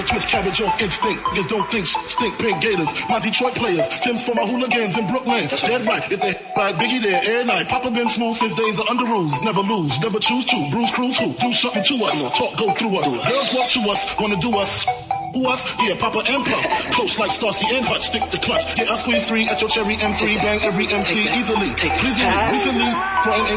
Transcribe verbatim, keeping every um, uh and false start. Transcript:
a twist cabbage off instinct. Niggas don't think sh- stink pink gators. My Detroit players, Tim's for my hooligans in Brooklyn. Dead right, if they right, Biggie there, air night. Papa been smooth since days of under rules. Never lose, never choose to. Bruce Cruz who? Do something to us. Talk go through us. Girls walk to us, wanna do us. Who us? Yeah, Papa and Puff. Close like Starsky and Hutch, stick the clutch. Yeah, I squeeze three at your cherry M three, bang every M C easily. Easily, recently, frontin'